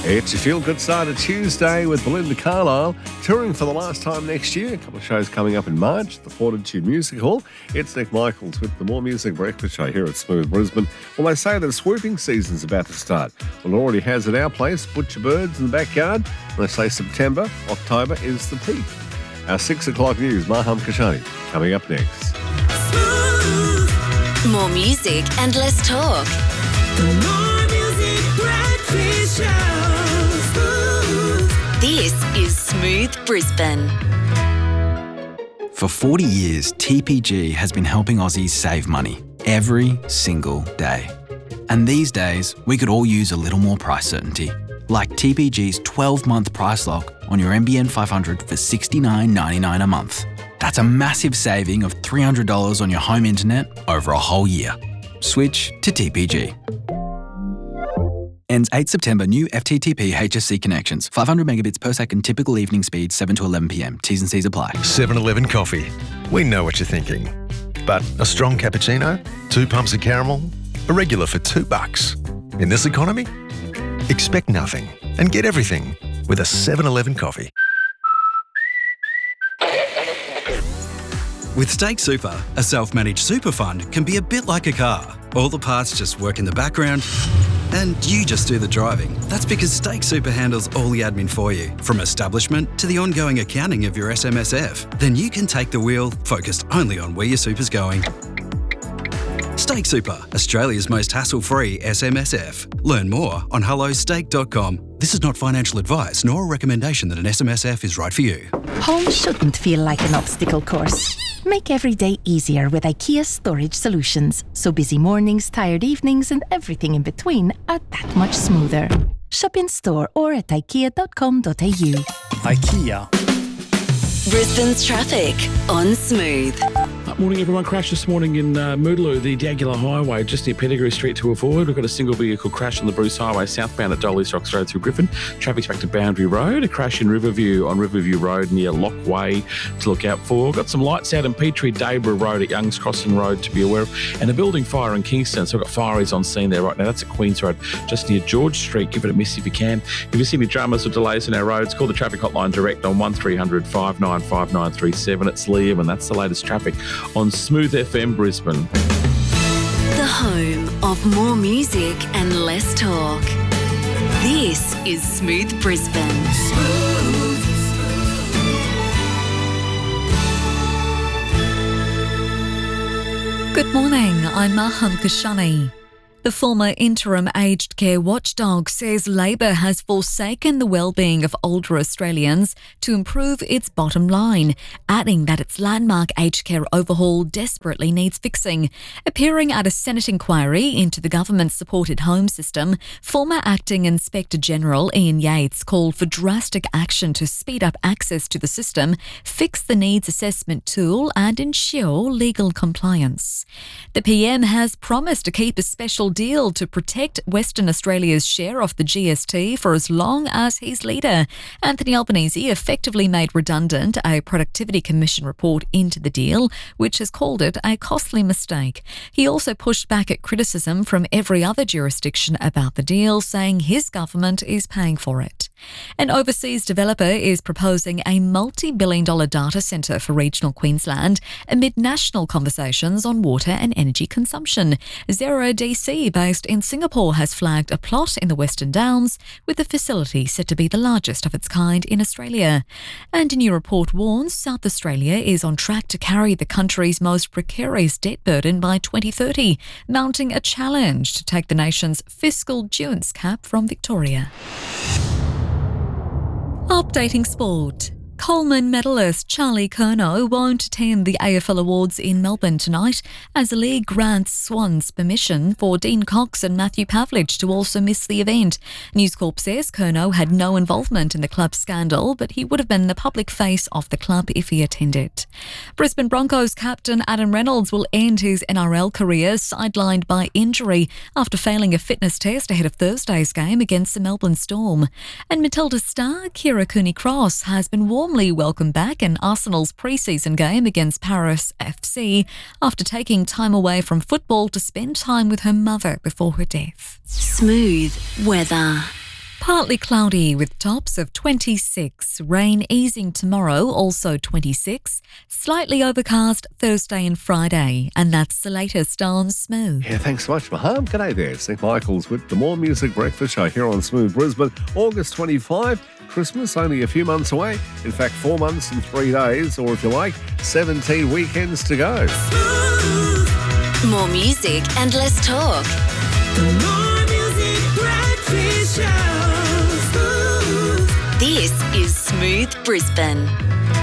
It's your feel-good start of Tuesday with Belinda Carlisle, touring for the last time next year. A couple of shows coming up in March, the Fortitude Music Hall. It's Nick Michaels with the More Music Breakfast Show here at Smooth Brisbane. Well, they say that swooping season's about to start. Well, it already has at our place, Butcher Birds in the backyard. And they say September, October is the peak. Our 6 o'clock news, Maham Kashani, coming up next. More music and less talk. The More Music Breakfast Show. This is Smooth Brisbane. For 40 years, TPG has been helping Aussies save money every single day. And these days, we could all use a little more price certainty, like TPG's 12-month price lock on your NBN 500 for $69.99 a month. That's a massive saving of $300 on your home internet over a whole year. Switch to TPG. Ends 8 September. New FTTP HSC connections. 500 megabits per second. Typical evening speed 7 to 11 p.m. T's and C's apply. 7-Eleven coffee. We know what you're thinking. But a strong cappuccino? 2 pumps of caramel? A regular for $2. In this economy? Expect nothing and get everything with a 7-Eleven coffee. With Stake Super, a self-managed super fund can be a bit like a car. All the parts just work in the background and you just do the driving. That's because Stake Super handles all the admin for you, from establishment to the ongoing accounting of your SMSF. Then you can take the wheel, focused only on where your super's going. Stake Super, Australia's most hassle-free SMSF. Learn more on hellostake.com. This is not financial advice nor a recommendation that an SMSF is right for you. Home shouldn't feel like an obstacle course. Make every day easier with IKEA storage solutions, so busy mornings, tired evenings and everything in between are that much smoother. Shop in store or at ikea.com.au. IKEA. Brisbane's traffic on Smooth. Morning everyone. Crash this morning in Moodaloo, the Diagula Highway, just near Pettigrew Street to avoid. We've got a single vehicle crash on the Bruce Highway southbound at Dolly Stocks Road through Griffin. Traffic's back to Boundary Road. A crash in Riverview on Riverview Road near Lockway to look out for. Got some lights out in Petrie Daybra Road at Youngs Crossing Road to be aware of. And a building fire in Kingston. So we've got fireys on scene there right now. That's at Queens Road, just near George Street. Give it a miss if you can. If you see any dramas or delays in our roads, call the traffic hotline direct on 1300 5959 937. It's Liam, and that's the latest traffic on Smooth FM Brisbane. The home of more music and less talk. This is Smooth Brisbane. Good morning, I'm Maham Kashani. The former interim aged care watchdog says Labor has forsaken the well-being of older Australians to improve its bottom line, adding that its landmark aged care overhaul desperately needs fixing. Appearing at a Senate inquiry into the government-supported home system, former Acting Inspector General Ian Yates called for drastic action to speed up access to the system, fix the needs assessment tool and ensure legal compliance. The PM has promised to keep a special deal to protect Western Australia's share of the GST for as long as he's leader. Anthony Albanese effectively made redundant a Productivity Commission report into the deal, which has called it a costly mistake. He also pushed back at criticism from every other jurisdiction about the deal, saying his government is paying for it. An overseas developer is proposing a multi-billion-dollar data centre for regional Queensland amid national conversations on water and energy consumption. Zero DC, based in Singapore, has flagged a plot in the Western Downs, with the facility set to be the largest of its kind in Australia. And a new report warns South Australia is on track to carry the country's most precarious debt burden by 2030, mounting a challenge to take the nation's fiscal durance cap from Victoria. Updating sport. Coleman medalist Charlie Curnow won't attend the AFL Awards in Melbourne tonight as the league grants Swans permission for Dean Cox and Matthew Pavlich to also miss the event. News Corp says Curnow had no involvement in the club scandal, but he would have been the public face of the club if he attended. Brisbane Broncos captain Adam Reynolds will end his NRL career sidelined by injury after failing a fitness test ahead of Thursday's game against the Melbourne Storm. And Matilda star Kira Cooney-Cross has been warmly welcomed back in Arsenal's pre-season game against Paris FC after taking time away from football to spend time with her mother before her death. Smooth weather. Partly cloudy with tops of 26. Rain easing tomorrow, also 26. Slightly overcast Thursday and Friday. And that's the latest on Smooth. Yeah, thanks so much, Maham. G'day there. It's Nick Michaels with the More Music Breakfast Show here on Smooth Brisbane. August 25, Christmas only a few months away. In fact, 4 months and 3 days, or if you like, 17 weekends to go. More music and less talk. The More Music Breakfast Show. This is Smooth Brisbane.